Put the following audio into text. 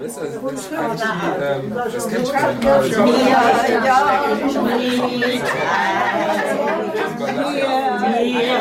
ist das? Das ist eigentlich die, das kennt Ja.